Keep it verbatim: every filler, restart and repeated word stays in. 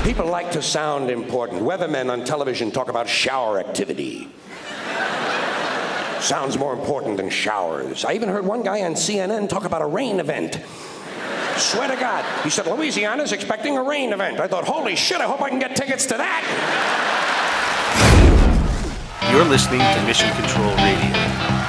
People like to sound important. Weathermen on television talk about shower activity. Sounds more important than showers. I even heard one guy on C N N talk about a rain event. Swear to God. He said, Louisiana's expecting a rain event. I thought, holy shit, I hope I can get tickets to that. You're listening to Mission Control Radio.